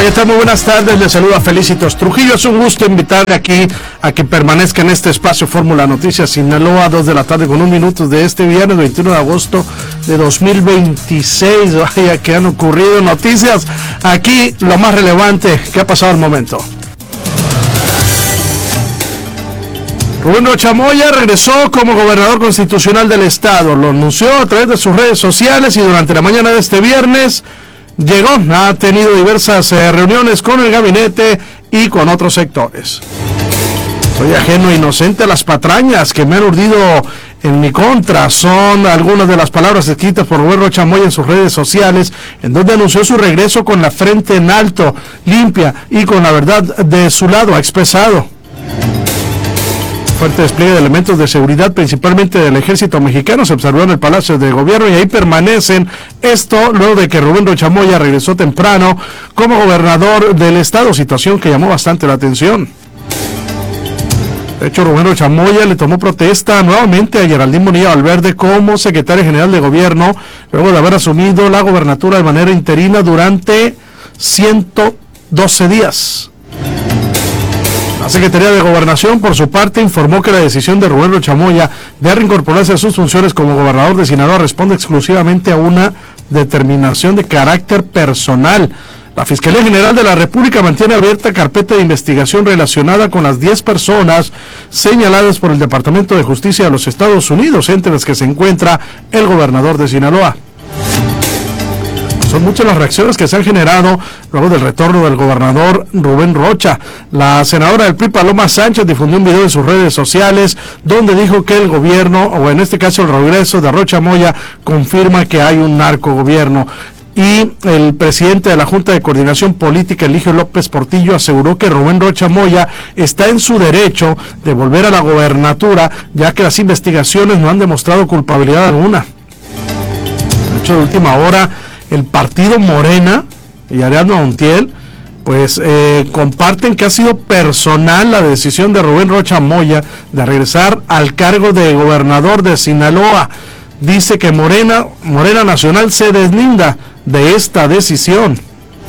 ¿Qué tal? Muy buenas tardes, les saluda Felicitos Trujillo. Es un gusto invitarle aquí a que permanezca en este espacio Fórmula Noticias Sinaloa, 2 de la tarde con 1 minuto de este viernes 21 de agosto de 2026. Vaya que han ocurrido noticias. Aquí lo más relevante que ha pasado al momento. Rubén Rocha Moya regresó como gobernador constitucional del estado. Lo anunció a través de sus redes sociales y durante la mañana de este viernes llegó, ha tenido diversas reuniones con el gabinete y con otros sectores. Soy ajeno e inocente a las patrañas que me han urdido en mi contra. Son algunas de las palabras escritas por Rubén Rocha Moya en sus redes sociales, en donde anunció su regreso con la frente en alto, limpia y con la verdad de su lado. Ha expresado fuerte despliegue de elementos de seguridad, principalmente del ejército mexicano, se observó en el Palacio de Gobierno y ahí permanecen. Esto luego de que Rubén Rocha Moya regresó temprano como gobernador del estado, situación que llamó bastante la atención. De hecho, Rubén Rocha Moya le tomó protesta nuevamente a Geraldine Bonilla Valverde como secretaria general de gobierno, luego de haber asumido la gobernatura de manera interina durante 112 días. La Secretaría de Gobernación, por su parte, informó que la decisión de Rubén Rocha Moya de reincorporarse a sus funciones como gobernador de Sinaloa responde exclusivamente a una determinación de carácter personal. La Fiscalía General de la República mantiene abierta carpeta de investigación relacionada con las 10 personas señaladas por el Departamento de Justicia de los Estados Unidos, entre las que se encuentra el gobernador de Sinaloa. Son muchas las reacciones que se han generado luego del retorno del gobernador Rubén Rocha. La senadora del PRI, Paloma Sánchez, difundió un video en sus redes sociales donde dijo que el gobierno, o en este caso el regreso de Rocha Moya, confirma que hay un narcogobierno. Y el presidente de la Junta de Coordinación Política, Eligio López Portillo, aseguró que Rubén Rocha Moya está en su derecho de volver a la gobernatura, ya que las investigaciones no han demostrado culpabilidad alguna. De hecho, de última hora, el partido Morena y Ariadna Montiel pues comparten que ha sido personal la decisión de Rubén Rocha Moya de regresar al cargo de gobernador de Sinaloa. Dice que Morena Nacional se deslinda de esta decisión.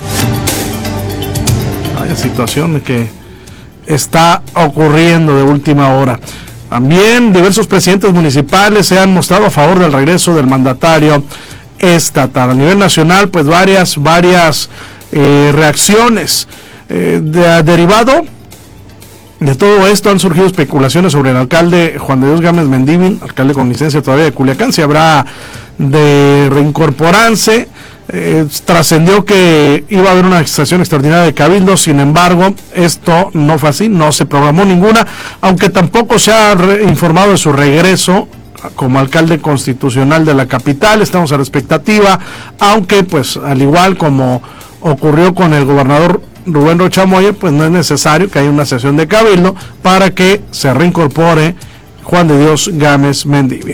Hay situación que está ocurriendo de última hora. También diversos presidentes municipales se han mostrado a favor del regreso del mandatario estatal. A nivel nacional, pues varias reacciones. Derivado de todo esto han surgido especulaciones sobre el alcalde Juan de Dios Gámez Mendívil, alcalde con licencia todavía de Culiacán, si habrá de reincorporarse. Trascendió que iba a haber una sesión extraordinaria de Cabildo, sin embargo, esto no fue así, no se programó ninguna, aunque tampoco se ha informado de su regreso como alcalde constitucional de la capital. Estamos a la expectativa, aunque pues al igual como ocurrió con el gobernador Rubén Rocha Moya, pues no es necesario que haya una sesión de cabildo para que se reincorpore Juan de Dios Gámez Mendívil.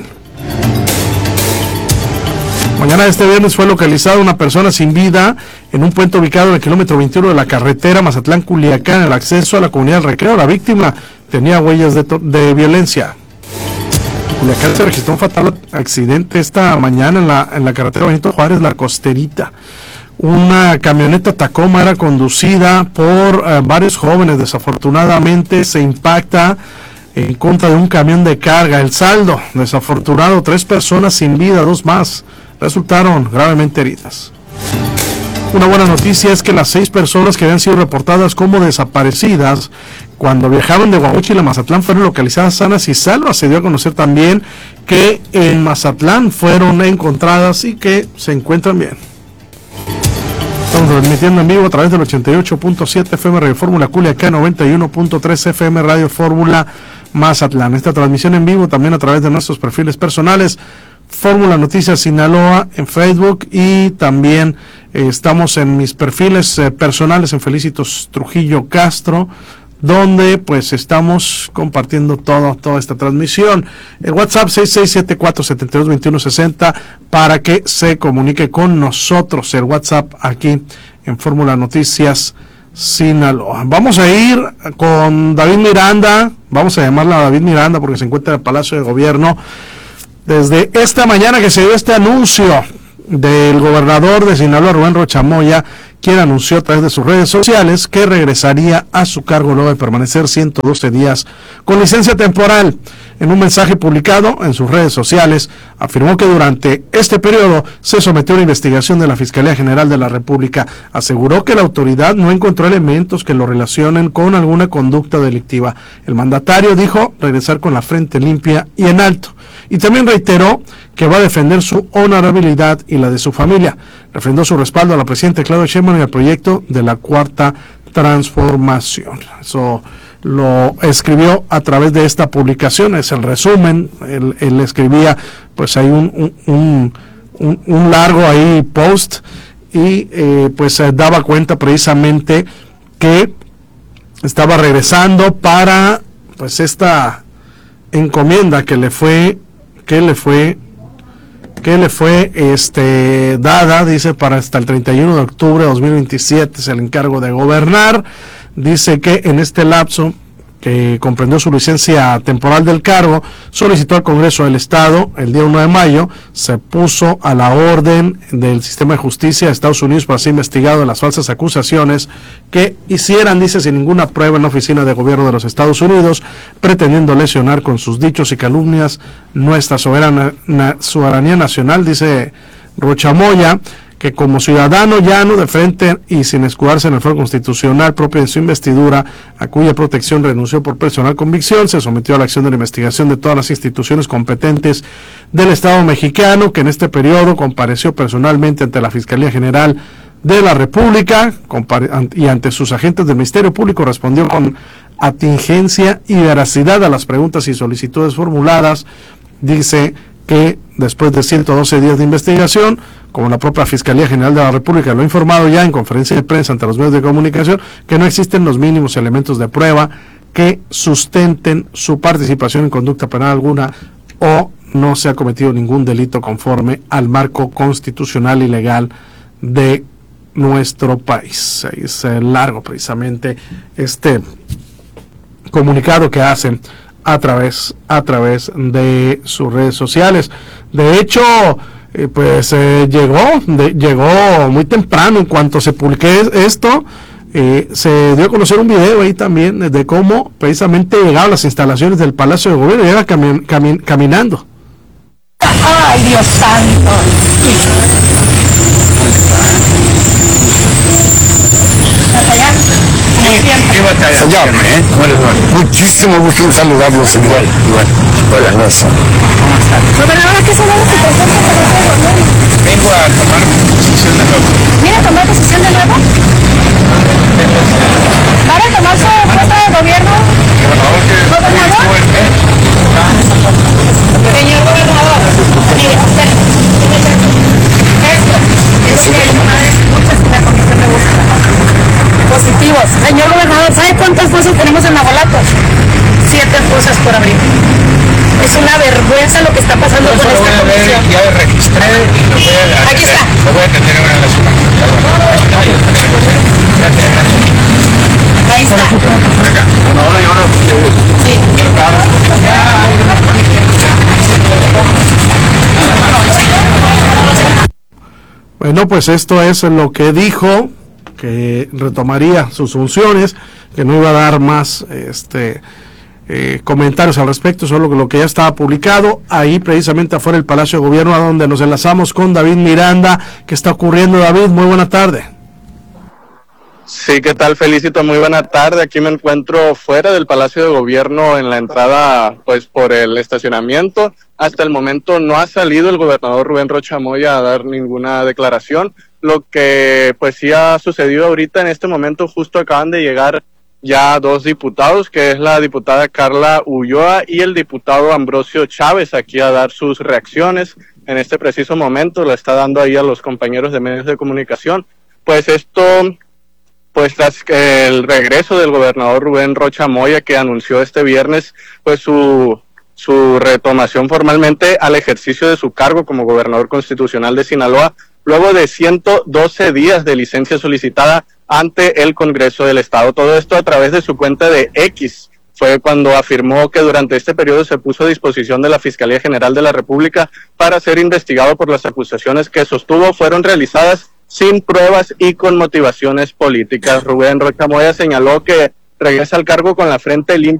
Mañana de este viernes fue localizada una persona sin vida en un puente ubicado en el kilómetro 21 de la carretera Mazatlán-Culiacán, en el acceso a la comunidad del Recreo. La víctima tenía huellas de violencia. Culiacán se registró un fatal accidente esta mañana en la carretera Benito Juárez, La Costerita. Una camioneta Tacoma era conducida por varios jóvenes. Desafortunadamente se impacta en contra de un camión de carga. El saldo, desafortunado, 3 personas sin vida, 2 más resultaron gravemente heridas. Una buena noticia es que las 6 personas que habían sido reportadas como desaparecidas cuando viajaban de Guamuchil a Mazatlán fueron localizadas sanas y salvas. Se dio a conocer también que en Mazatlán fueron encontradas y que se encuentran bien. Estamos transmitiendo en vivo a través del 88.7 FM Radio Fórmula Culiacán, 91.3 FM Radio Fórmula Mazatlán. Esta transmisión en vivo también a través de nuestros perfiles personales, Fórmula Noticias Sinaloa en Facebook, y también estamos en mis perfiles personales en Felicitos Trujillo Castro, donde pues estamos compartiendo toda esta transmisión. El WhatsApp 6674-722160 para que se comunique con nosotros. El WhatsApp aquí en Fórmula Noticias Sinaloa. Vamos a ir con David Miranda, vamos a llamarla a David Miranda porque se encuentra en el Palacio de Gobierno. Desde esta mañana que se dio este anuncio del gobernador de Sinaloa, Rubén Rocha Moya, quien anunció a través de sus redes sociales que regresaría a su cargo luego de permanecer 112 días con licencia temporal. En un mensaje publicado en sus redes sociales, afirmó que durante este periodo se sometió a una investigación de la Fiscalía General de la República. Aseguró que la autoridad no encontró elementos que lo relacionen con alguna conducta delictiva. El mandatario dijo regresar con la frente limpia y en alto. Y también reiteró que va a defender su honorabilidad y la de su familia. Refrendó su respaldo a la presidenta Claudia Sheinbaum y al proyecto de la Cuarta Transformación. Eso lo escribió a través de esta publicación, es el resumen. Él escribía, pues hay un largo ahí post y pues daba cuenta precisamente que estaba regresando para pues esta encomienda que le fue dada, dice, para hasta el 31 de octubre de 2027 es el encargo de gobernar. Dice que en este lapso, que comprendió su licencia temporal del cargo, solicitó al Congreso del Estado el día 1 de mayo, se puso a la orden del sistema de justicia de Estados Unidos para ser investigado de las falsas acusaciones que hicieran, dice, sin ninguna prueba en la oficina de gobierno de los Estados Unidos, pretendiendo lesionar con sus dichos y calumnias nuestra soberanía nacional, dice Rocha Moya, que como ciudadano llano de frente y sin escudarse en el fuero constitucional propio de su investidura, a cuya protección renunció por personal convicción, se sometió a la acción de la investigación de todas las instituciones competentes del Estado mexicano, que en este periodo compareció personalmente ante la Fiscalía General de la República y ante sus agentes del Ministerio Público, respondió con atingencia y veracidad a las preguntas y solicitudes formuladas. Dice que después de 112 días de investigación, como la propia Fiscalía General de la República lo ha informado ya en conferencia de prensa ante los medios de comunicación, que no existen los mínimos elementos de prueba que sustenten su participación en conducta penal alguna o no se ha cometido ningún delito conforme al marco constitucional y legal de nuestro país. Es largo precisamente este comunicado que hacen a través de sus redes sociales. De hecho, llegó muy temprano. En cuanto se publique esto, se dio a conocer un video ahí también de cómo precisamente llegaba a las instalaciones del Palacio de Gobierno y llega caminando. ¡Ay, Dios santo! Señor, muchísimo gusto en saludarlo, señor. Igual. Hola, gracias. ¿Cómo está? Gobernador, ¿a qué se debe su presencia? Vengo a tomar posición de nuevo. ¿Viene a tomar posición de nuevo? ¿Va a tomar su puesto de gobierno? ¿Gobernador? Señor gobernador, mire, usted, esto es lo que hay una vez muchas en la comisión de búsqueda. Positivos. Señor gobernador, ¿sabe cuántas fosas tenemos en Navolatos? 7 fosas por abrir. Es una vergüenza lo que está pasando con esta comisión. Ya lo registré y lo voy a atender. Aquí está. Lo voy a atender ahora en la ciudad. Ahí está. Ahora y ahora. Sí. Bueno, pues esto es lo que dijo, que retomaría sus funciones, que no iba a dar más comentarios al respecto, solo lo que ya estaba publicado ahí precisamente afuera del Palacio de Gobierno, a donde nos enlazamos con David Miranda. ¿Qué está ocurriendo, David? Muy buena tarde. Sí, ¿qué tal, Felicito? Muy buena tarde. Aquí me encuentro fuera del Palacio de Gobierno en la entrada, pues por el estacionamiento. Hasta el momento no ha salido el gobernador Rubén Rocha Moya a dar ninguna declaración. Lo que pues sí ha sucedido ahorita en este momento, justo acaban de llegar ya 2 diputados, que es la diputada Carla Ulloa y el diputado Ambrosio Chávez, aquí a dar sus reacciones. En este preciso momento le está dando ahí a los compañeros de medios de comunicación. Pues esto, pues tras el regreso del gobernador Rubén Rocha Moya, que anunció este viernes pues su retomación formalmente al ejercicio de su cargo como gobernador constitucional de Sinaloa, luego de 112 días de licencia solicitada ante el Congreso del Estado. Todo esto a través de su cuenta de X. Fue cuando afirmó que durante este periodo se puso a disposición de la Fiscalía General de la República para ser investigado por las acusaciones que sostuvo fueron realizadas sin pruebas y con motivaciones políticas. Rubén Rocha Moya señaló que regresa al cargo con la frente limpia